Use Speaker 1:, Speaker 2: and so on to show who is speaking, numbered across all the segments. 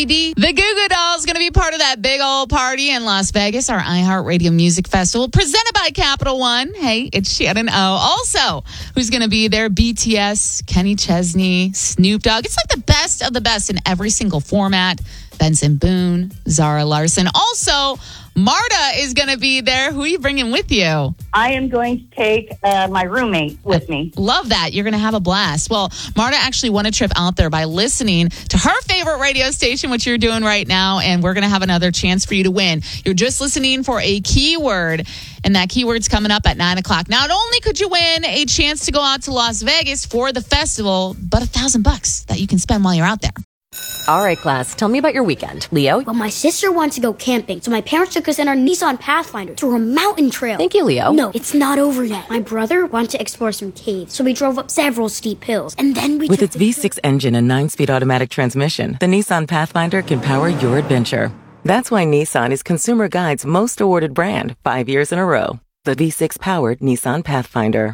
Speaker 1: The Goo Goo Dolls is going to be part of that big old party in Las Vegas, our iHeartRadio Music Festival, presented by Capital One. Hey, it's Shannon O. Also, who's going to be there? BTS, Kenny Chesney, Snoop Dogg. It's like the best of the best in every single format. Benson Boone, Zara Larson. Also, Marta is going to be there. Who are you bringing with you?
Speaker 2: I am going to take my roommate with me.
Speaker 1: Love that. You're going to have a blast. Well, Marta actually won a trip out there by listening to her favorite radio station, which you're doing right now, and we're going to have another chance for you to win. You're just listening for a keyword, and that keyword's coming up at 9 o'clock. Not only could you win a chance to go out to Las Vegas for the festival, but $1,000 that you can spend while you're out there.
Speaker 3: All right, class, tell me about your weekend. Leo?
Speaker 4: Well, my sister wants to go camping, so my parents took us in our Nissan Pathfinder through a mountain trail.
Speaker 3: Thank you, Leo.
Speaker 4: No, it's not over yet. My brother wanted to explore some caves, so we drove up several steep hills, and then we
Speaker 5: With its V6 engine and 9-speed automatic transmission, the Nissan Pathfinder can power your adventure. That's why Nissan is Consumer Guide's most awarded brand 5 years in a row. The V6-powered Nissan Pathfinder.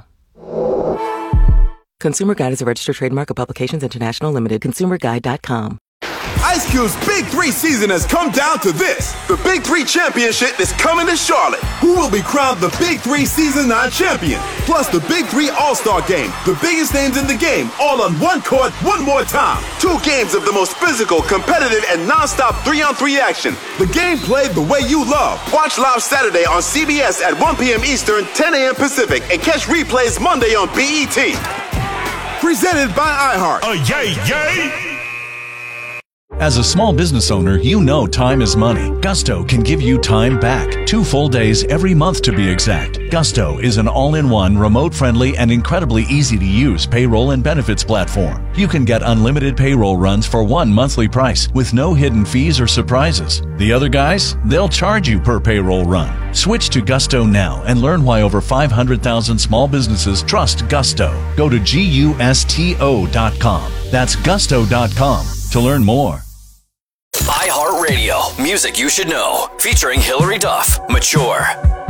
Speaker 5: Consumer Guide is a registered trademark of Publications International Limited. ConsumerGuide.com.
Speaker 6: Ice Cube's Big 3 season has come down to this. The Big 3 Championship is coming to Charlotte. Who will be crowned the Big 3 Season 9 champion? Plus the Big 3 All-Star Game. The biggest names in the game, all on one court, one more time. 2 games of the most physical, competitive, and non-stop 3-on-3 action. The game played the way you love. Watch live Saturday on CBS at 1 p.m. Eastern, 10 a.m. Pacific, and catch replays Monday on BET. Presented by iHeart.
Speaker 7: Yay, yay! As a small business owner, you know time is money. Gusto can give you time back. 2 full days every month to be exact. Gusto is an all-in-one, remote-friendly, and incredibly easy-to-use payroll and benefits platform. You can get unlimited payroll runs for one monthly price with no hidden fees or surprises. The other guys, they'll charge you per payroll run. Switch to Gusto now and learn why over 500,000 small businesses trust Gusto. Go to GUSTO.com. That's Gusto.com to learn more.
Speaker 8: iHeartRadio, music you should know, featuring Hillary Duff, Mature.